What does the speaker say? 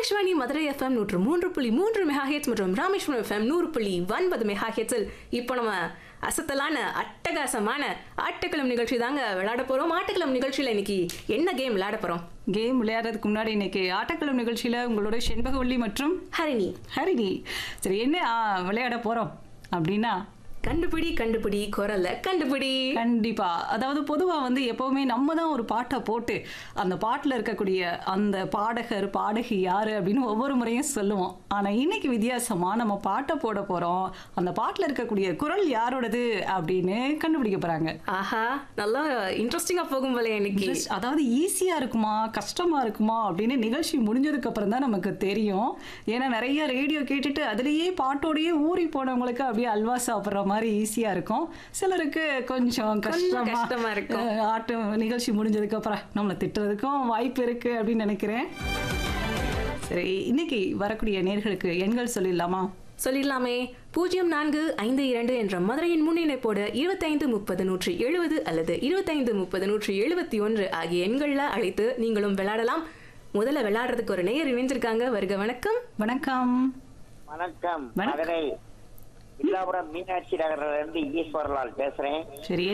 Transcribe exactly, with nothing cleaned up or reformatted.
Akashvani Madurai FM நூற்று மூன்று புள்ளி மூன்று மெகாஹெட்ஸ் மற்றும் ராமேஸ்வரம் எஃப்எம் நூறு புள்ளி ஒன்பது மெகாஹெட்ஸில் இப்போ நம்ம அசத்தலான அட்டகாசமான ஆட்டுக்களம் நிகழ்ச்சி தாங்க விளையாட போறோம். ஆட்டுக்களம் நிகழ்ச்சியில இன்னைக்கு என்ன கேம் விளையாட போறோம்? கேம் விளையாடுறதுக்கு முன்னாடி இன்னைக்கு ஆட்டக்களம் நிகழ்ச்சியில உங்களோட செண்பகவல்லி மற்றும் ஹரிணி ஹரிணி சரி என்ன ஆ, விளையாட போறோம் அப்படின்னா கண்டுபிடி கண்டுபிடி குரல்ல கண்டுபிடி. கண்டிப்பா. அதாவது பொதுவா வந்து எப்பவுமே நம்ம தான் ஒரு பாட்டை போட்டு அந்த பாட்டுல இருக்கக்கூடிய அந்த பாடகர் பாடகி யாரு அப்படின்னு ஒவ்வொரு முறையும் சொல்லுவோம். ஆனா இன்னைக்கு வித்தியாசமா நம்ம பாட்டை போட போறோம். அந்த பாட்டுல இருக்கக்கூடிய குரல் யாரோடது அப்படின்னு கண்டுபிடிக்க போறாங்க. ஆஹா, நல்லா இன்ட்ரெஸ்டிங்கா போகும் போல இன்னைக்கு. Just அதாவது ஈஸியா இருக்குமா கஷ்டமா இருக்குமா அப்படின்னு நிகழ்ச்சி முடிஞ்சதுக்கு அப்புறம் தான் நமக்கு தெரியும். ஏன்னா நிறைய ரேடியோ கேட்டுட்டு அதுலயே பாட்டோடயே ஊறி போனவங்களுக்கு அப்படியே அல்வா சாப்பிட்ற மாதிரி ஈஸியா இருக்கும். சிலருக்கு கொஞ்சம் கஷ்டமா கஷ்டமா இருக்கும். அஹ், ஆட்டு நிகழ்ச்சி முடிஞ்சதுக்கு அப்புறம் நம்மளை திட்டுறதுக்கும் வாய்ப்பு இருக்கு அப்படின்னு நினைக்கிறேன். சரி, இன்னைக்கு வரக்கூடிய நேர்களுக்கு எண்கள் சொல்லிடலாமா? சொல்லிடலாமே. பூஜ்ஜியம் நான்கு ஐந்து இரண்டு என்ற மதுரையின் முன்னிணைப்போடு இருபத்தைந்து முப்பது நூற்றி எழுபது அல்லது இருபத்தைந்து முப்பது நூற்றி எழுபத்தி ஒன்று ஆகிய எண்கள்ல அழைத்து நீங்களும் விளையாடலாம். முதல்ல விளையாடுறதுக்கு ஒரு நேயர் இணைஞ்சிருக்காங்க. வருக வணக்கம். வணக்கம். வணக்கம். வணக்கம். மதுரை வில்லாபுரம் மீனாட்சி நகர்ல இருந்து ஈஸ்வரலால் பேசுறேன். சரி,